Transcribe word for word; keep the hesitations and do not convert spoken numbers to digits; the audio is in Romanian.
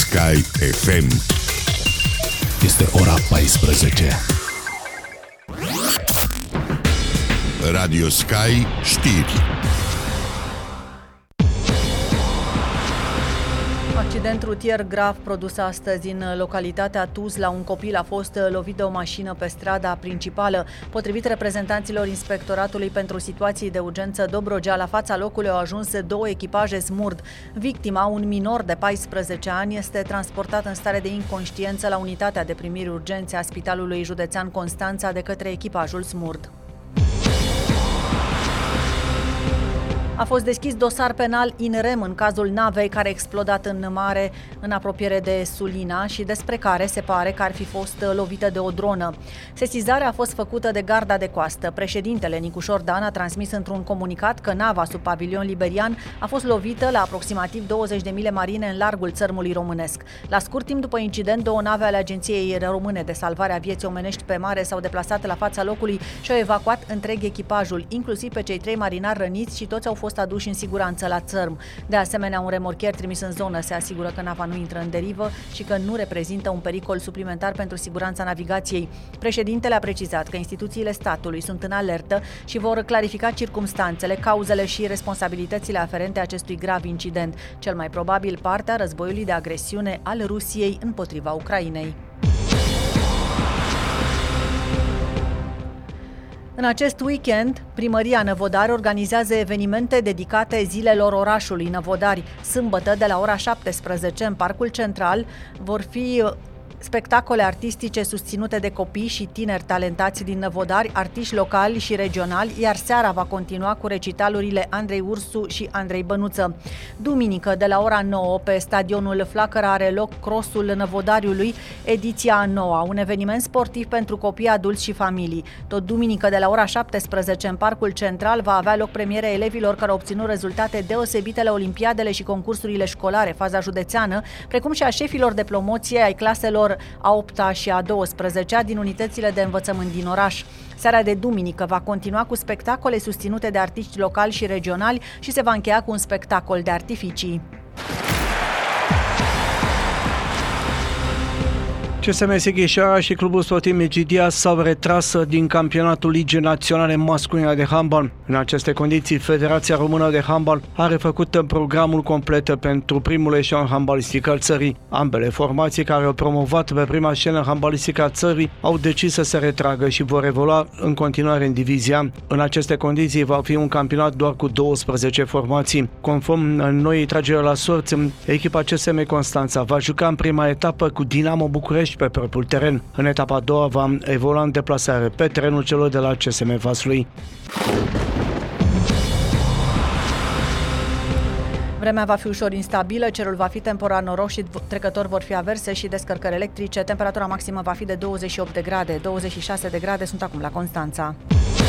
Sky F M. Este ora paisprezece. Radio Sky știri. Accident rutier grav produs astăzi în localitatea Tuzla. Un copil a fost lovit de o mașină pe strada principală. Potrivit reprezentanților Inspectoratului pentru Situații de Urgență Dobrogea, la fața locului au ajuns două echipaje SMURD. Victima, un minor de paisprezece ani, este transportat în stare de inconștiență la unitatea de primiri urgențe a Spitalului Județean Constanța de către echipajul SMURD. A fost deschis dosar penal in rem în cazul navei care a explodat în mare în apropiere de Sulina și despre care se pare că ar fi fost lovită de o dronă. Sesizarea a fost făcută de Garda de Coastă. Președintele Nicușor Dan a transmis într-un comunicat că nava sub pavilion liberian a fost lovită la aproximativ douăzeci de mile marine în largul țărmului românesc. La scurt timp după incident, două nave ale Agenției Române de Salvare a Vieții Omenești pe mare s-au deplasat la fața locului și au evacuat întreg echipajul, inclusiv pe cei trei marinari răniți, și toți au fost aduși în siguranță la țărm. De asemenea, un remorchier trimis în zonă se asigură că nava nu intră în derivă și că nu reprezintă un pericol suplimentar pentru siguranța navigației. Președintele a precizat că instituțiile statului sunt în alertă și vor clarifica circumstanțele, cauzele și responsabilitățile aferente acestui grav incident, cel mai probabil partea războiului de agresiune al Rusiei împotriva Ucrainei. În acest weekend, Primăria Năvodari organizează evenimente dedicate zilelor orașului Năvodari. Sâmbătă, de la ora șaptesprezece, în Parcul Central, vor fi spectacole artistice susținute de copii și tineri talentați din Năvodari, artiști locali și regionali, iar seara va continua cu recitalurile Andrei Ursu și Andrei Bănuță. Duminică, de la ora nouă, pe stadionul Flacăra are loc Crossul Năvodariului, ediția a noua, un eveniment sportiv pentru copii, adulți și familii. Tot duminică, de la ora șaptesprezece, în Parcul Central, va avea loc premierea elevilor care au obținut rezultate deosebite la olimpiadele și concursurile școlare, faza județeană, precum și a șefilor de promoție ai claselor a opta și a douăsprezecea din unitățile de învățământ din oraș. Seara de duminică va continua cu spectacole susținute de artiști locali și regionali și se va încheia cu un spectacol de artificii. C S M Sighișoara și Clubul Sportiv Megidia s-au retras din campionatul Ligii Naționale Masculine de Handbal. În aceste condiții, Federația Română de Handbal a refăcut programul complet pentru primul eșalon handbalistic al țării. Ambele formații care au promovat pe prima scenă handbalistică a țării au decis să se retragă și vor evolua în continuare în divizia. În aceste condiții va fi un campionat doar cu douăsprezece formații. Conform noii trageri la sorți, echipa C S M Constanța va juca în prima etapă cu Dinamo București pe propriul teren. În etapa a doua va evolua în deplasare pe terenul celor de la C S M Vaslui. Vremea va fi ușor instabilă, cerul va fi temporar noros și trecători vor fi averse și descărcări electrice. Temperatura maximă va fi de douăzeci și opt de grade, douăzeci și șase de grade sunt acum la Constanța.